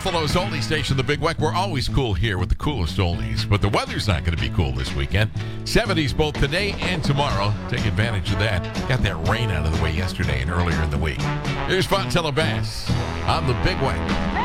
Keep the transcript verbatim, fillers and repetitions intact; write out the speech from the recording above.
Buffalo's only station, the Big Weck. We're always cool here with the coolest oldies, but the weather's not going to be cool this weekend. seventies both today and tomorrow. Take advantage of that. Got that rain out of the way yesterday and earlier in the week. Here's Fontella Bass on the Big Weck.